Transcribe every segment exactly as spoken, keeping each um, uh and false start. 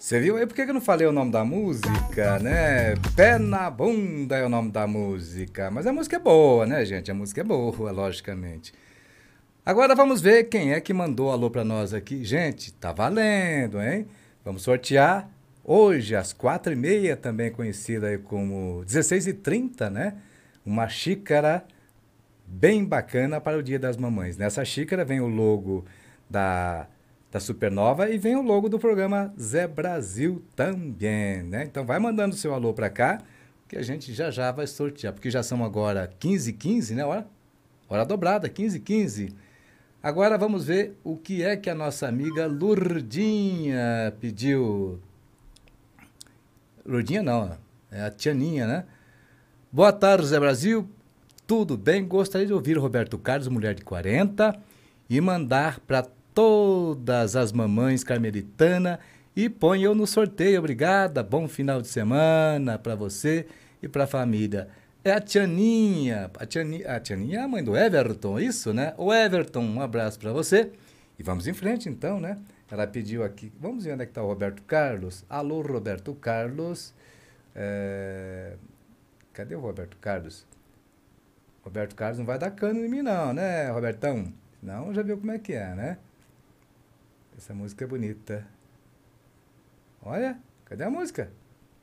Você viu aí por que que eu não falei o nome da música, né? Pé na Bunda é o nome da música. Mas a música é boa, né, gente? A música é boa, logicamente. Agora vamos ver quem é que mandou alô pra nós aqui. Gente, tá valendo, hein? Vamos sortear hoje, às quatro e meia, também conhecida aí como dezesseis e trinta, né? Uma xícara bem bacana para o Dia das Mamães. Nessa xícara vem o logo da, da Supernova e vem o logo do programa Zé Brasil também, né? Então vai mandando seu alô para cá, que a gente já já vai sortear, porque já são agora quinze e quinze, né? Hora, hora dobrada, quinze e quinze. Agora vamos ver o que é que a nossa amiga Lurdinha pediu. Lurdinha não, é a Tianinha, né? Boa tarde, Zé Brasil. Tudo bem? Gostaria de ouvir o Roberto Carlos, mulher de quarenta, e mandar para todas as mamães carmelitana e põe eu no sorteio. Obrigada. Bom final de semana para você e para a família. É a Tianinha. A Tianinha, a Tianinha é a mãe do Everton, isso, né? O Everton, um abraço para você. E vamos em frente, então, né? Ela pediu aqui. Vamos ver onde é que está o Roberto Carlos. Alô, Roberto Carlos. É... Cadê o Roberto Carlos? Roberto Carlos não vai dar cano em mim não, né, Robertão? Não, já viu como é que é, né? Essa música é bonita. Olha, cadê a música?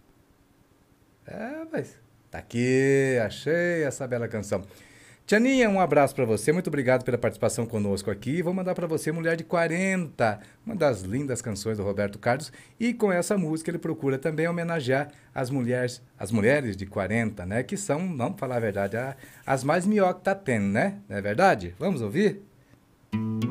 É, mas... Tá aqui, achei essa bela canção. Tianinha, um abraço para você, muito obrigado pela participação conosco aqui. Vou mandar para você Mulher de quarenta, uma das lindas canções do Roberto Carlos. E com essa música ele procura também homenagear as mulheres, as mulheres de quarenta, né? Que são, vamos falar a verdade, as mais mió que tá tendo, né? Não é verdade? Vamos ouvir?